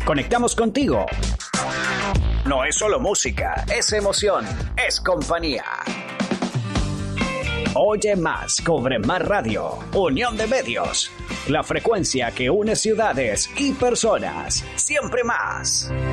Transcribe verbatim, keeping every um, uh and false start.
Conectamos contigo. No es solo música, es emoción, es compañía. Oye más, cobre más radio, unión de medios. La frecuencia que une ciudades y personas, siempre más.